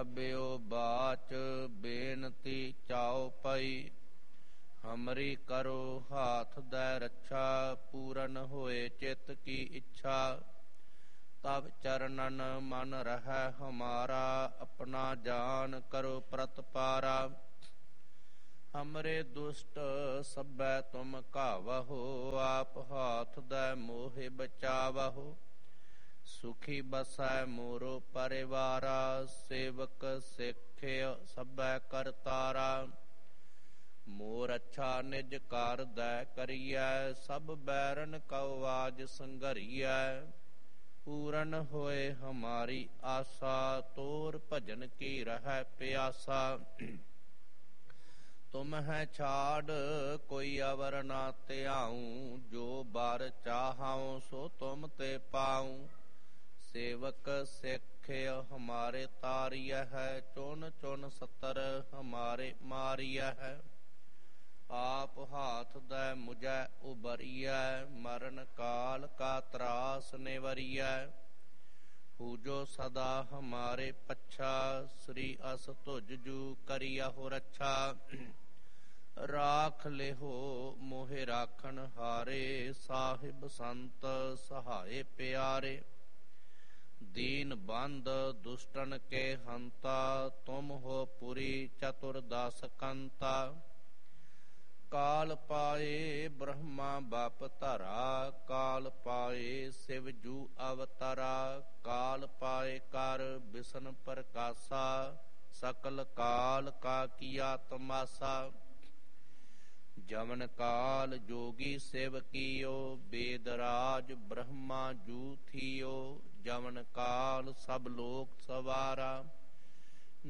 ਕਬਿਓ ਬਾਚ ਬੇਨਤੀ ਚਾਉ ਪਈ। ਹਮਰੀ ਕਰੋ ਹਾਥ ਦੈ ਰੱਛਾ, ਪੂਰਨ ਹੋਏ ਚਿਤ ਕੀ ਇੱਛਾ। ਤਬ ਚਰਨਨ ਮਨ ਰਹੈ ਹਮਾਰਾ, ਆਪਣਾ ਜਾਨ ਕਰੋ ਪ੍ਰਤਪਾਰਾ। ਹਮਰੇ ਦੁਸ਼ਟ ਸਭੈ ਤੁਮ ਘਾਵਹੁ, ਆਪ ਹਾਥ ਦੈ ਮੋਹਿ ਬਚਾਵਹੁ। ਸੁਖੀ ਬਸੈ ਮੋਰੋ ਪਰਿਵਾਰਾ, ਸੇਵਕ ਸਿੱਖਿਅ ਸਭੈ ਕਰਤਾਰਾ। ਮੋਰ ਅੱਛਾ ਨਿਜ ਕਾਰ ਦੈ ਕਰੀਐ, ਸਭ ਬੈਰਨ ਕਉ ਆਜ ਸੰਘਰੀਐ। ਪੂਰਨ ਹੋਏ ਹਮਾਰੀ ਆਸਾ, ਤੋਰ ਭਜਨ ਕੀ ਰਹੈ ਪਿਆਸਾ। ਤੁਮਹਿ ਛਾੜ ਕੋਈ ਅਵਰ ਨਾ ਧਿਆਉ, ਜੋ ਬਰ ਚਾਹਉ ਸੋ ਤੁਮ ਤੇ ਪਾਉ। ਸੇਵਕ ਸਿੱਖਿਅ ਹਮਾਰੇ ਤਾਰੀਐ ਹੈ, ਚੁਨ ਚੁਨ ਸਤਰ ਹਮਾਰੇ ਮਾਰੀਐ ਹੈ। ਆਪ ਹਾਥ ਦੈ ਮੁਝੈ ਉਬਰੀਐ, ਮਰਨ ਕਾਲ ਕਾ ਤਰਾਸ ਨਿਵਰੀਐ। ਪੂਜੋ ਸਦਾ ਹਮਾਰੇ ਪੱਛਾ, ਸ੍ਰੀ ਅਸ ਤੁਜ ਜੂ ਕਰਿਆਹੋ ਰੱਛਾ। ਰਾਖ ਲਿਹੋ ਮੋਹਿ ਰਾਖਣ ਹਾਰੇ, ਸਾਹਿਬ ਸੰਤ ਸਹਾਏ ਪਿਆਰੇ। ਦੀਨ ਬੰਦ ਦੁਸ਼ਟਨ ਕੇ ਹੰਤਾ, ਤੁਮ ਹੋ ਪੁਰੀ ਚਤੁਰਦਸ ਕੰਤਾ। ਕਾਲ ਪਾਏ ਬ੍ਰਹਮਾ ਬਪ ਧਰਾ, ਕਾਲ ਪਾਏ ਸਿਵ ਜੂ ਅਵਤਰਾ। ਕਾਲ ਪਾਏ ਕਰ ਬਿਸ਼ਨ ਪ੍ਰਕਾਸ਼ਾ, ਸਕਲ ਕਾਲ ਕਾ ਕੀਆ ਤਮਾਸਾ। ਜਮਨ ਕਾਲ ਜੋਗੀ ਸਿਵ ਕੀਓ, ਬੇਦ ਰਾਜ ਬ੍ਰਹਮਾ ਜੂ ਥੀਓ। ਜਮਨ ਕਾਲ ਸਭ ਲੋਕ ਸਵਾਰਾ,